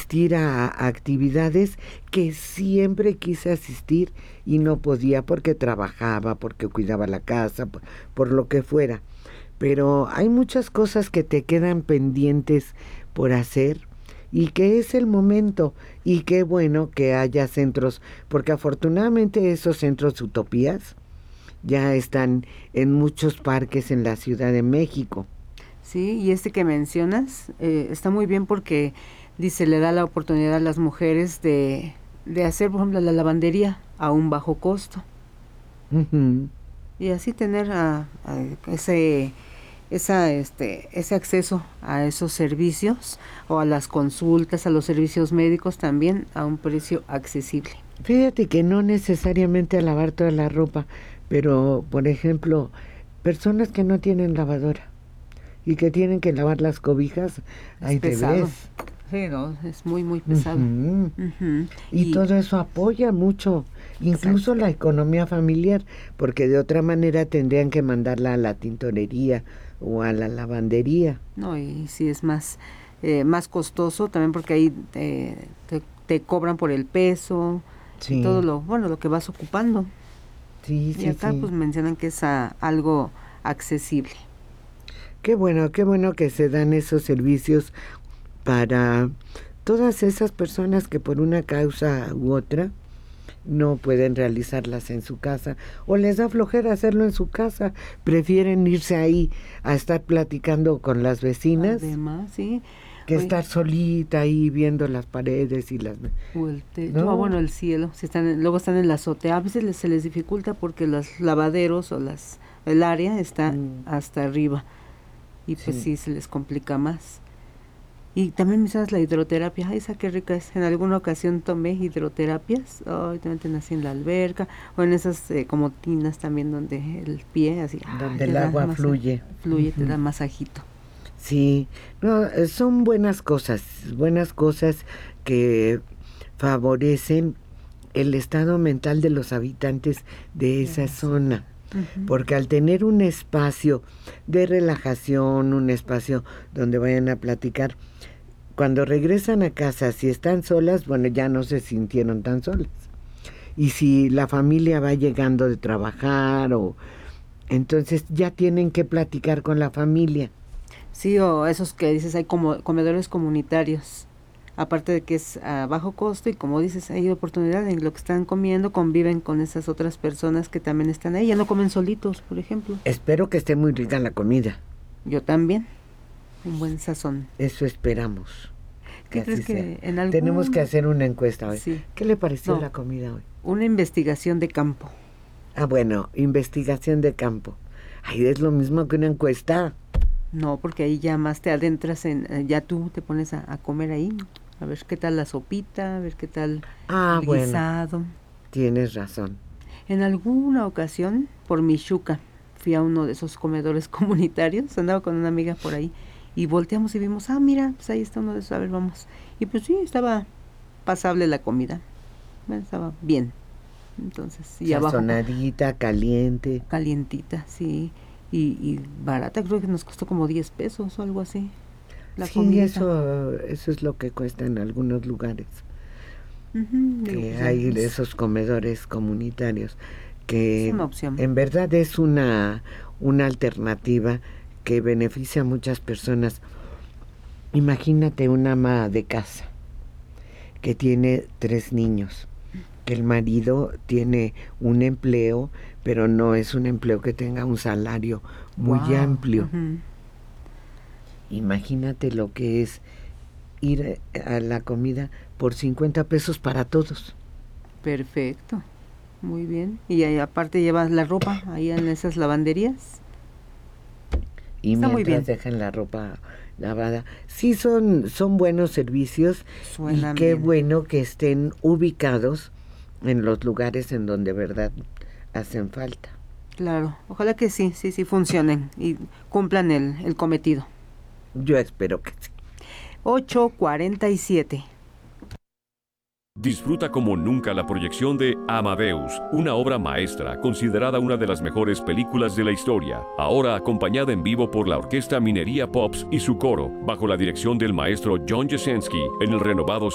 asistir a actividades que siempre quise asistir y no podía porque trabajaba, porque cuidaba la casa, por lo que fuera. Pero hay muchas cosas que te quedan pendientes por hacer y que es el momento, y qué bueno que haya centros, porque afortunadamente esos centros utopías ya están en muchos parques en la Ciudad de México. Sí, y este que mencionas está muy bien porque dice, le da la oportunidad a las mujeres de hacer, por ejemplo, la lavandería a un bajo costo. Uh-huh. Y así tener ese acceso a esos servicios o a las consultas, a los servicios médicos también a un precio accesible. Fíjate que no necesariamente a lavar toda la ropa, pero por ejemplo, personas que no tienen lavadora y que tienen que lavar las cobijas, ahí te ves. Sí, no, es muy, muy pesado. Uh-huh. Uh-huh. Y todo eso apoya mucho, incluso la economía familiar, porque de otra manera tendrían que mandarla a la tintorería o a la lavandería. No, y sí es más costoso también porque ahí te cobran por el peso, sí, y todo lo que vas ocupando. Sí, y acá pues mencionan que es algo accesible. Qué bueno que se dan esos servicios para todas esas personas que por una causa u otra no pueden realizarlas en su casa o les da flojera hacerlo en su casa, prefieren irse ahí a estar platicando con las vecinas. Además, sí. Que estar solita ahí viendo las paredes y las... O el techo, ¿no? El cielo. Luego están en la azotea. A veces se les dificulta porque los lavaderos o el área está hasta arriba. Y pues sí, se les complica más. Y también mencionas la hidroterapia. Ay, esa qué rica es. En alguna ocasión tomé hidroterapias. Ay, te meten así en la alberca. O en esas como tinas también donde el pie así... Donde el agua fluye. Fluye, te da masajito. Sí, no, son buenas cosas que favorecen el estado mental de los habitantes de esa zona. Porque al tener un espacio de relajación, un espacio donde vayan a platicar, cuando regresan a casa, si están solas, bueno, ya no se sintieron tan solas. Y si la familia va llegando de trabajar, entonces ya tienen que platicar con la familia. Sí, o esos que dices, hay como comedores comunitarios. Aparte de que es a bajo costo y como dices, hay oportunidad en lo que están comiendo, conviven con esas otras personas que también están ahí, ya no comen solitos, por ejemplo. Espero que esté muy rica la comida. Yo también, un buen sazón. Eso esperamos. ¿Qué crees que en algún... Tenemos que hacer una encuesta hoy. Sí. ¿Qué le pareció la comida hoy? Una investigación de campo. Ah, bueno, investigación de campo. Ay, es lo mismo que una encuesta. No, porque ahí ya más te adentras ya tú te pones a comer ahí, a ver qué tal la sopita, a ver qué tal el guisado. Tienes razón. En alguna ocasión, por Michuca, fui a uno de esos comedores comunitarios, andaba con una amiga por ahí, y volteamos y vimos, mira, pues ahí está uno de esos, a ver, vamos. Y pues sí, estaba pasable la comida, bueno, estaba bien. Entonces, y abajo... Sazonadita, caliente. Calientita, sí. Y barata, creo que nos costó como 10 pesos o algo así. La comida. Eso es lo que cuesta en algunos lugares. Que hay esos comedores comunitarios que es una opción. En verdad es una alternativa que beneficia a muchas personas. Imagínate una ama de casa que tiene 3 niños, que el marido tiene un empleo, pero no es un empleo que tenga un salario muy amplio. Imagínate lo que es ir a la comida por 50 pesos para todos. Perfecto, muy bien. Y ahí aparte llevas la ropa ahí en esas lavanderías. Y está mientras dejan la ropa lavada. Sí, son buenos servicios. Suena y qué bien. Bueno que estén ubicados en los lugares en donde verdad hacen falta. Claro, ojalá que sí funcionen y cumplan el cometido. Yo espero que sí. 8:47. Disfruta como nunca la proyección de Amadeus, una obra maestra considerada una de las mejores películas de la historia, ahora acompañada en vivo por la Orquesta Minería Pops y su coro, bajo la dirección del maestro John Jasenski en el renovado